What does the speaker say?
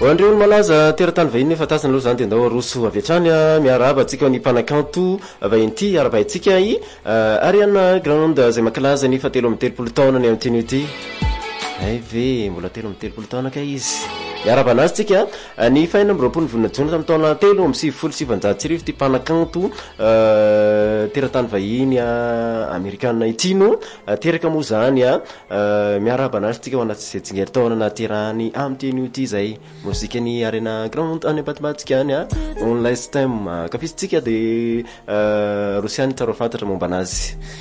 Andreo malaza teratany vahiny fantasina aloha zany de ndao roso avy hatrany miaraba atsika ny mpanakanto vahinty arabaitsika Ariana Grande zay mankalaza ny fatelo amby telopolo taona ny am'tiny ity ay ve mbola telo amby telopolo taona ka izy miaraba anazy tsika ny faina amby roapolo volana jona tamin'ny taona telo amby sivifolo sivanjato sy arivo ty mpanakanto teratany vahiny amerikanina itino teraka moa zany miaraba anazy tsika ho anaty zay tsingery taona naterahany am'teny ity zay mozika ny Ariana Grande any ambadimbadika any on last time kafisitsika de rosiany tsara fantatra momba anazy